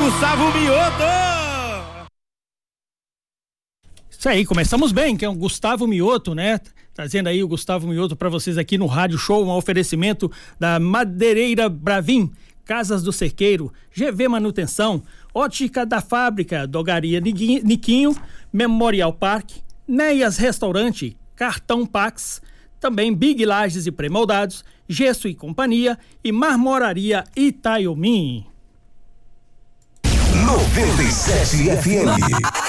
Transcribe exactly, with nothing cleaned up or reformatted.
Gustavo Mioto. Isso aí, começamos bem, que é o Gustavo Mioto, né? Trazendo aí o Gustavo Mioto para vocês aqui no Rádio Show, um oferecimento da Madeireira Bravin, Casas do Cerqueiro, G V Manutenção, Ótica da Fábrica, Dogaria Niquinho, Memorial Park, Neias Restaurante, Cartão Pax, também Big Lages e Pré-Moldados, Gesso e Companhia e Marmoraria Itaiomi. noventa e sete F M